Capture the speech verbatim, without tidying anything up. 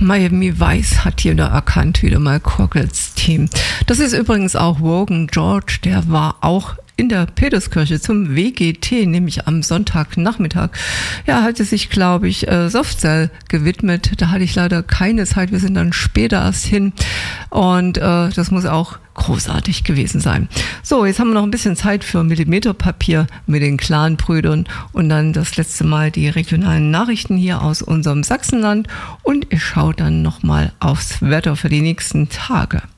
Miami Vice hat jeder erkannt, wieder mal Crocketts Team. Das ist übrigens auch Wogan George, der war auch in der Peterskirche zum W G T, nämlich am Sonntagnachmittag. Ja, hatte sich, glaube ich, äh, Softcell gewidmet. Da hatte ich leider keine Zeit. Wir sind dann später erst hin. Und äh, das muss auch großartig gewesen sein. So, jetzt haben wir noch ein bisschen Zeit für Millimeterpapier mit den Clanbrüdern und dann das letzte Mal die regionalen Nachrichten hier aus unserem Sachsenland. Und ich schaue dann nochmal aufs Wetter für die nächsten Tage.